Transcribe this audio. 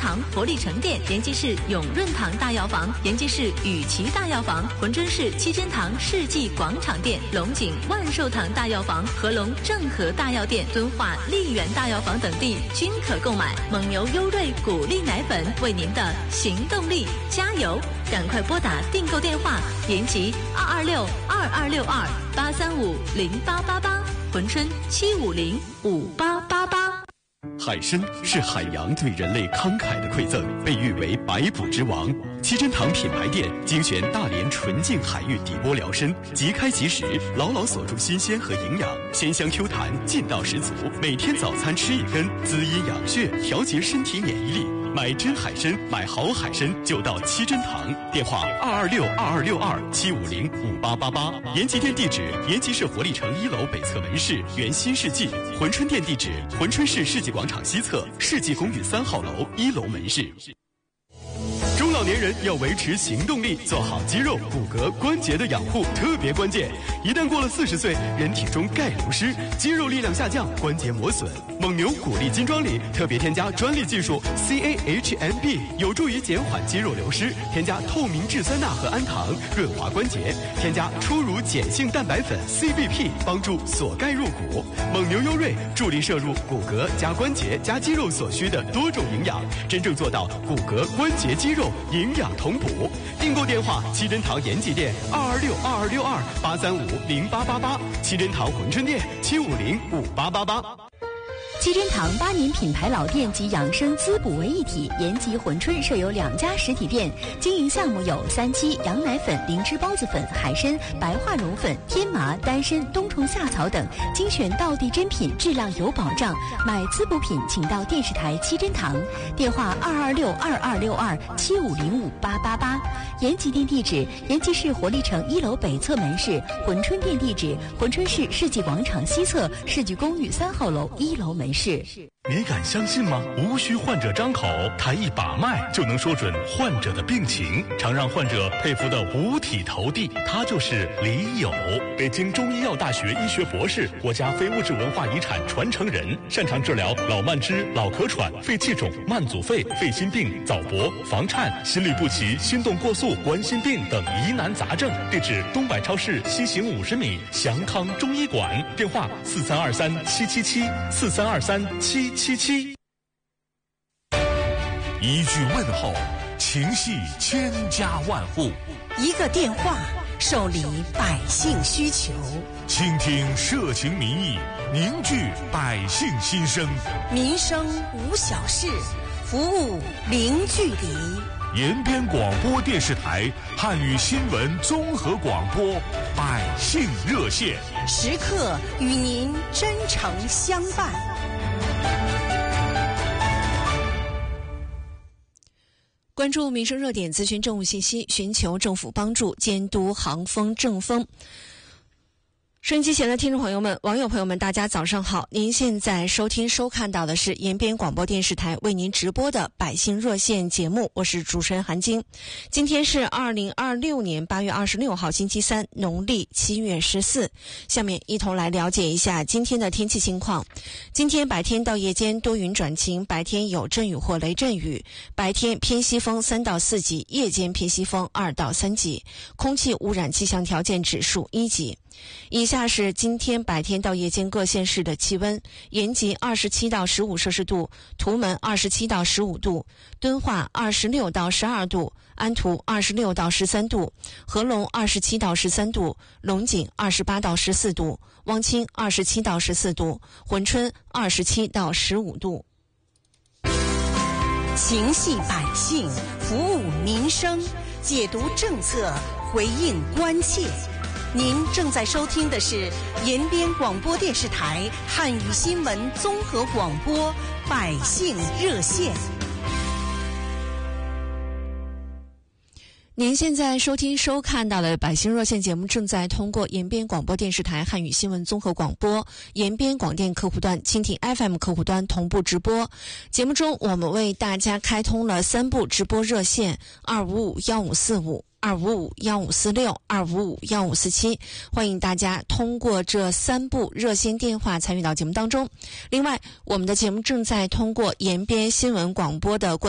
堂活力城店，延吉市永润堂大药房，延吉市雨琦大药房，珲春市七珍堂世纪广场店，龙井万寿堂大药房、合隆正和大药店、敦化丽园大药房等地均可购买。蒙牛优瑞谷粒奶粉，为您的行动力加油！赶快拨打订购电话：延吉226-2262-835-0888，珲春750-5888。 海参是海洋对人类慷慨的馈赠，被誉为百补之王。七珍堂品牌店精选大连纯净海域底波疗参，即开即食，牢牢锁住新鲜和营养，鲜香 Q 弹，劲道十足。每天早餐吃一根，滋阴养血，调节身体免疫力。买真海参，买好海参就到七珍堂。电话226-2262-750-5888。延吉店地址：延吉市活力城1楼北侧门市原新世纪。珲春店地址：珲春市世纪广场西侧世纪公寓3号楼1楼门市。中老年人要维持行动力，做好肌肉、骨骼、关节的养护特别关键。一旦过了40岁，人体中钙流失，肌肉力量下降，关节磨损。蒙牛骨力金装里特别添加专利技术 CAHMB， 有助于减缓肌肉流失。添加透明质酸钠和氨糖，润滑关节。添加初乳碱性蛋白粉 CBP， 帮助锁钙入骨。蒙牛优瑞助力摄入骨骼加关节加肌肉所需的多种营养，真正做到骨骼、关节、肌肉营养同补。订购电话：七珍堂延吉店226-2262-835-0888，七珍堂珲春店750-5888。 七珍堂8年品牌老店及养生滋补为一体，延吉、珲春设有2家实体店，经营项目有3七、羊奶粉、灵芝孢子粉、海参、白化绒粉、天麻、丹参、冬虫夏草等，精选道地珍品，质量有保障。买滋补品请到电视台七珍堂，电话226-2262-750-5888。延吉店地址：延吉市活力城1楼北侧门市，珲春店地址：珲春市世纪广场西侧世纪公寓3号楼1楼门市。 你敢相信吗？无需患者张口，谈一把脉就能说准患者的病情，常让患者佩服的五体投地。他就是李友，北京中医药大学医学博士，国家非物质文化遗产传承人，擅长治疗老慢支、老咳喘、肺气肿、慢阻肺、肺心病、早搏、房颤、心律不齐、心动过速、冠心病等疑难杂症。地址：东百超市西行50米，祥康中医馆。电话：4323-777，4323-777。 一句问候，情系千家万户； 一个电话，受理百姓需求。 倾听社情民意，凝聚百姓心声。 民生无小事，服务零距离。 延边广播电视台汉语新闻综合广播百姓热线， 时刻与您真诚相伴。 关注民生热点，咨询政务信息，寻求政府帮助，监督行风政风。收音机前的听众朋友们、网友朋友们，大家早上好！您现在收听收看到的是延边广播电视台为您直播的百姓热线节目，我是主持人韩晶。今天是2026年8月26号星期三，农历7月14。下面一同来了解一下今天的天气情况。今天白天到夜间多云转晴，白天有阵雨或雷阵雨，白天偏西风3到4级，夜间偏西风2到3级，空气污染气象条件指数1级。以下是今天白天到夜间各县市的气温：延吉27到15摄氏度，图门27到15度，敦化26到12度，安图26到13度，合隆27到13度，龙井28到14度，汪清27到14度，珲春27到15度。 情系百姓，服务民生，解读政策，回应关切。您正在收听的是延边广播电视台汉语新闻综合广播百姓热线。 您现在收听收看到的百姓热线节目正在通过延边广播电视台汉语新闻综合广播、延边广电客户端、蜻蜓 FM 客户端同步直播。节目中我们为大家开通了3部直播热线：255-1545。255-1546、255-1547，欢迎大家通过这3部热线电话参与到节目当中。另外，我们的节目正在通过延边新闻广播的